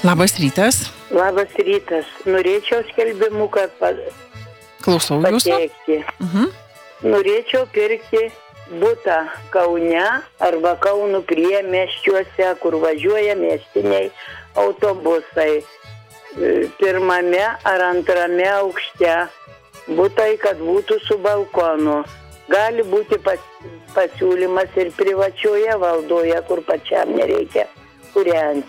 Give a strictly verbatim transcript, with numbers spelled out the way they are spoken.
Labas rytas. Labas rytas. Norėčiau skelbimuką pa... Klausau jūsų. pateikti. Mhm. Norėčiau pirkti butą Kaune arba Kauno priemiesčiuose, kur važiuoja miestiniai autobusai. Pirmame ar antrame aukšte. Butai, kad būtų su balkonu. Gali būti pas, pasiūlymas ir privačioje valdoje, kur pačiam nereikia kūrenti.